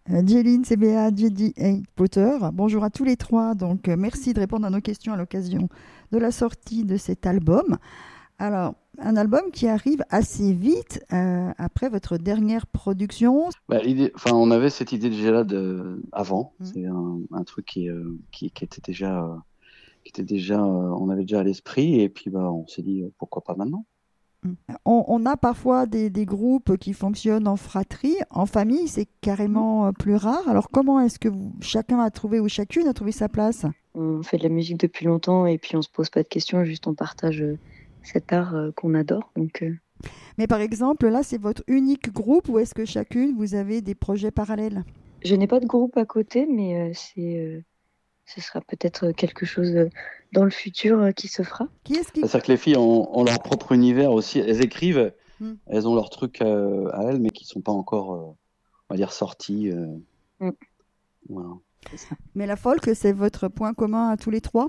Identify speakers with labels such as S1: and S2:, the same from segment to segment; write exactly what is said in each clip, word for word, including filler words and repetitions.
S1: Euh, Jeline, C B A, J D et Potter. Bonjour à tous les trois. Donc, euh, merci de répondre à nos questions à l'occasion de la sortie de cet album. Alors, un album qui arrive assez vite euh, après votre dernière production.
S2: Bah, l'idée, enfin, on avait cette idée déjà là de, avant.
S1: Mm.
S2: C'est un, un truc qui, euh, qui, qui était déjà, euh, qui était déjà, euh, on avait déjà à l'esprit, et puis bah, on s'est dit euh, pourquoi pas maintenant.
S1: Mm. On, on a parfois des, des groupes qui fonctionnent en fratrie, en famille, c'est carrément euh, plus rare. Alors, comment est-ce que vous- chacun a trouvé ou chacune a trouvé sa place?
S3: On fait de la musique depuis longtemps et puis on se pose pas de questions, juste on partage euh, cet art euh, qu'on adore. Donc, euh,
S1: Mais par exemple, là, c'est votre unique groupe ou est-ce que chacune, vous avez des projets parallèles?
S3: je n'ai pas de groupe à côté, mais euh, c'est, euh, ce sera peut-être quelque chose euh, dans le futur euh, qui se fera.
S1: Qui est-ce qui...
S2: C'est-à-dire que les filles ont, ont leur propre univers aussi. Elles écrivent,
S1: Mm.
S2: elles ont leurs trucs euh, à elles, mais qui sont pas encore, euh, on va dire, sortis. euh,
S3: Mm.
S2: voilà. C'est ça.
S1: Mais la folk, c'est votre point commun à tous les trois?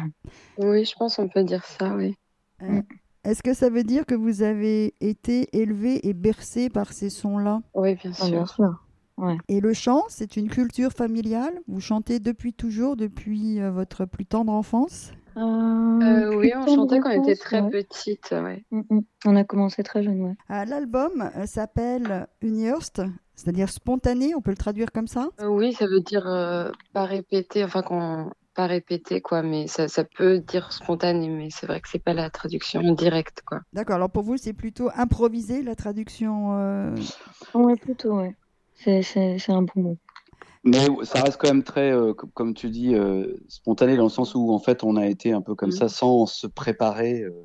S4: Oui, je pense qu'on peut dire ça, oui.
S1: Euh, Est-ce que ça veut dire que vous avez été élevé et bercé par ces sons-là?
S4: Oui, bien
S3: Ah, bien
S4: sûr.
S3: sûr. Ouais.
S1: Et le chant, c'est une culture familiale? Vous chantez depuis toujours, depuis euh, votre plus tendre enfance?
S3: Euh,
S4: Euh,
S3: plus
S4: oui, on
S3: tendre
S4: chantait quand on était
S3: enfance,
S4: très
S3: ouais.
S4: petite, ouais.
S3: Mm, mm. On a commencé très jeune, ouais.
S1: Euh, L'album euh, s'appelle Unhurst, c'est-à-dire spontané, on peut le traduire comme ça?
S4: Euh, oui, ça veut dire euh, pas répéter, enfin qu'on pas répéter quoi, mais ça, ça peut dire spontané, mais c'est vrai que c'est pas la traduction directe quoi.
S1: D'accord, alors pour vous, c'est plutôt improvisé la traduction euh,
S3: Ouais, plutôt, ouais. C'est, c'est, c'est un bon mot.
S2: Mais ça reste quand même très, euh, com- comme tu dis, euh, spontané dans le sens où en fait on a été un peu comme
S4: Mm.
S2: ça sans se préparer euh,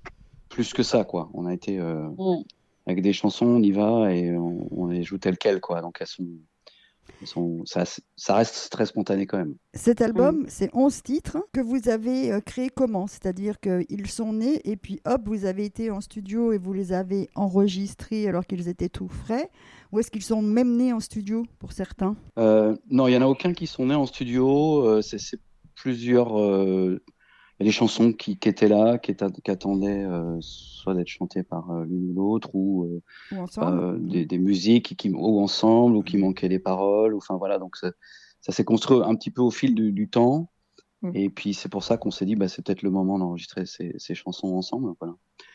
S2: plus que ça, quoi. On a été euh,
S4: Mm.
S2: avec des chansons, on y va et on, on les joue telles quelles, quoi. Donc elles sont, elles sont, ça, ça reste très spontané quand même.
S1: Cet
S4: Mm.
S1: album, c'est onze titres que vous avez euh, créés comment? C'est-à-dire qu'ils sont nés et puis hop, vous avez été en studio et vous les avez enregistrés alors qu'ils étaient tout frais? Ou est-ce qu'ils sont même nés en studio pour certains?
S2: Euh, non, il y en a aucun qui sont nés en studio. euh, c'est c'est plusieurs. euh, Il y a des chansons qui, qui étaient là, qui, étaient- qui attendaient euh, soit d'être chantées par euh, l'une ou l'autre, ou euh,
S1: Ou ensemble?
S2: euh, des, des musiques qui, ou ensemble, ou qui manquaient des paroles. ou- Enfin voilà, donc ça, ça s'est construit un petit peu au fil du, du temps.
S3: Mm.
S2: Et puis c'est pour ça qu'on s'est dit, bah, c'est peut-être le moment d'enregistrer ces, ces chansons ensemble. Voilà.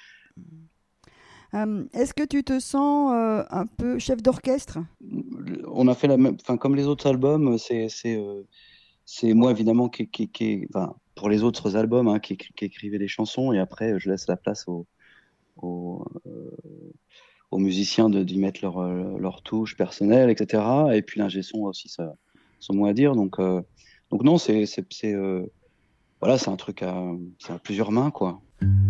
S1: Euh, est-ce que tu te sens euh, un peu chef d'orchestre?
S2: On a fait la même, enfin comme les autres albums, c'est c'est euh, c'est moi évidemment qui, qui, qui enfin pour les autres albums, hein, qui, qui écrivait des chansons, et après je laisse la place aux, aux, euh, aux musiciens de d'y mettre leur euh, leur touche personnelle, et cetera. Et puis l'ingé son a aussi ça, son mot à dire. Donc euh, donc non, c'est c'est c'est euh, voilà, c'est un truc à, c'est à plusieurs mains, quoi.